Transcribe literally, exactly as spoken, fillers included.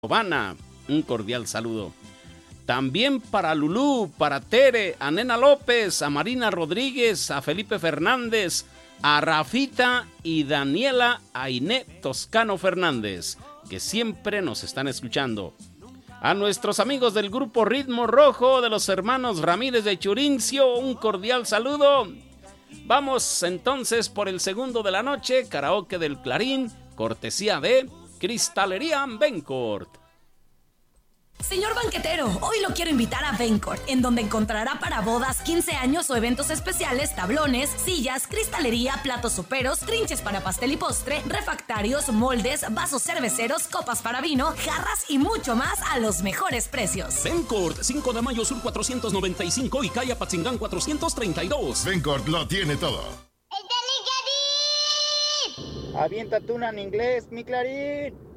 Giovanna, un cordial saludo. También para Lulú, para Tere, a Nena López, a Marina Rodríguez, a Felipe Fernández, a Rafita y Daniela Ainé Toscano Fernández, que siempre nos están escuchando. A nuestros amigos del grupo Ritmo Rojo de los hermanos Ramírez de Churincio, un cordial saludo. Vamos entonces por el segundo de la noche, karaoke del Clarín, cortesía de Cristalería Bencourt. Señor banquetero, hoy lo quiero invitar a Bencourt, en donde encontrará para bodas, quince años o eventos especiales, tablones, sillas, cristalería, platos soperos, trinches para pastel y postre, refractarios, moldes, vasos cerveceros, copas para vino, jarras y mucho más a los mejores precios. Bencourt, cinco de mayo sur cuatrocientos noventa y cinco y calle Apatzingán cuatrocientos treinta y dos. Bencourt lo tiene todo. ¡Aviéntate una en inglés, mi Clarín!